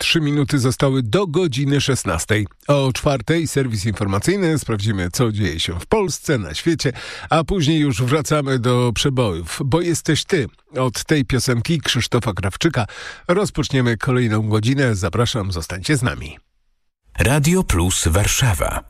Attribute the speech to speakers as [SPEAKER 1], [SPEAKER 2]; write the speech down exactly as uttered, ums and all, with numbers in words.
[SPEAKER 1] Trzy minuty zostały do godziny szesnastej. O czwartej serwis informacyjny, sprawdzimy, co dzieje się w Polsce, na świecie, a później już wracamy do przebojów. Bo jesteś ty. Od tej piosenki Krzysztofa Krawczyka rozpoczniemy kolejną godzinę. Zapraszam, zostańcie z nami.
[SPEAKER 2] Radio Plus Warszawa.